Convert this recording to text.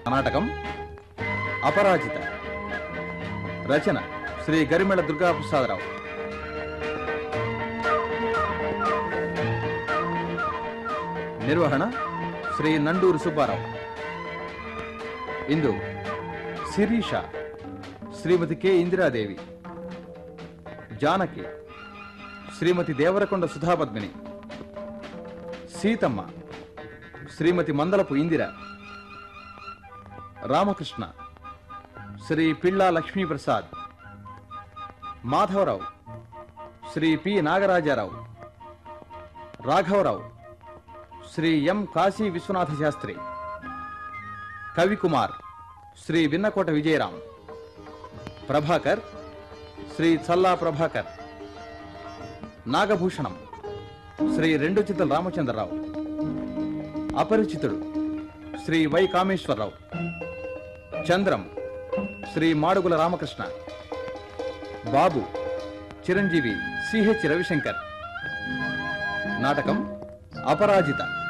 నాటకం అపరాజిత. రచన శ్రీ గరిమెళ దుర్గాప్రసాదరావు. నిర్వహణ శ్రీ నండూరు సుబ్బారావు. ఇందు శిరీష శ్రీమతి కె ఇందిరాదేవి, జానకి శ్రీమతి దేవరకొండ సుధాపద్మిని, సీతమ్మ శ్రీమతి మందలపు ఇందిర, రామకృష్ణ శ్రీ పిళ్ళా లక్ష్మీప్రసాద్, మాధవరావు శ్రీ పి నాగరాజారావు, రాఘవరావు శ్రీ ఎం కాశీ విశ్వనాథ శాస్త్రి, కవికుమార్ శ్రీ విన్నకోట విజయరాం, ప్రభాకర్ శ్రీ చల్లా ప్రభాకర్, నాగభూషణం శ్రీ రెండు చిత్తల రామచంద్రరావు, అపరిచితుడు Shri why Kameswara Rao, Chandram Shri Madugula Ramakrishna, Babu Chiranjeevi CH Ravishankar. నాటకం అపరాజిత.